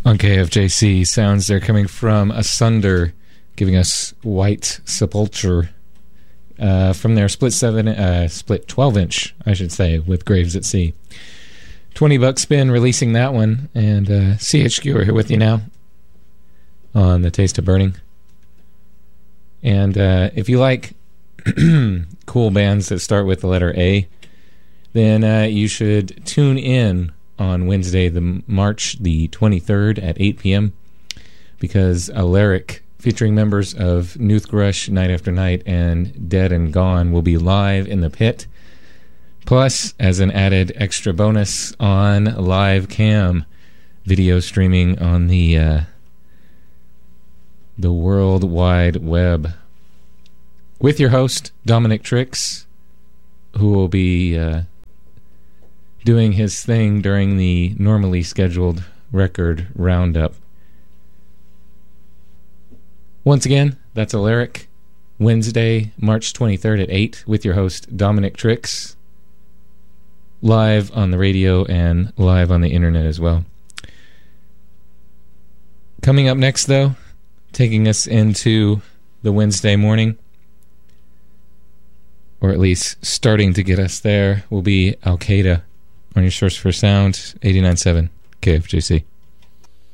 On KFJC, sounds they're coming from Asunder, giving us White Sepulture from their split 12-inch, I should say, with Graves at Sea. $20 spin releasing that one, and CHQ are here with you now on The Taste of Burning. And if you like cool bands that start with the letter A, then you should tune in on Wednesday, March the 23rd at 8 p.m. because Alaric, featuring members of Noothgrush, Night After Night, and Dead and Gone, will be live in the pit. Plus, as an added extra bonus, on live cam video streaming on the World Wide Web with your host Dominic Trix, who will be doing his thing during the normally scheduled record roundup. Once again, that's Alaric, Wednesday, March 23rd at 8, with your host Dominic Trix, live on the radio and live on the internet as well. Coming up next, though, taking us into the Wednesday morning, or at least starting to get us there, will be Al Qaeda on your source for sound, 89.7 KFJC.